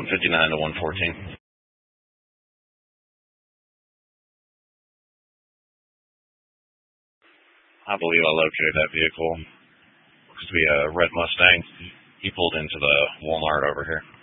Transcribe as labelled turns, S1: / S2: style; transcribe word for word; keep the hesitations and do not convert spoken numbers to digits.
S1: one fifty-nine to one fourteen. I believe I located that vehicle. Looks to be a red Mustang. He pulled into the Walmart over here.